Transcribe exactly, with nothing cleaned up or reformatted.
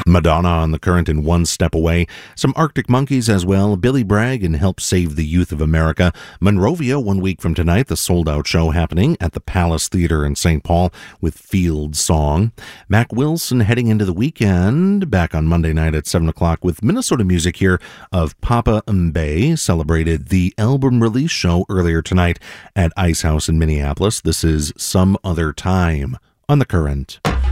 Madonna on The Current and One Step Away. Some Arctic Monkeys as well. Billy Bragg and Help Save the Youth of America. Monrovia, one week from tonight, the sold-out show happening at the Palace Theatre in Saint Paul with Field Song. Mac Wilson heading into the weekend, back on Monday night at seven o'clock with Minnesota music here of Papa Mbaye. Celebrated the album release show earlier tonight at Ice House in Minneapolis. This is Some Other Time on The Current.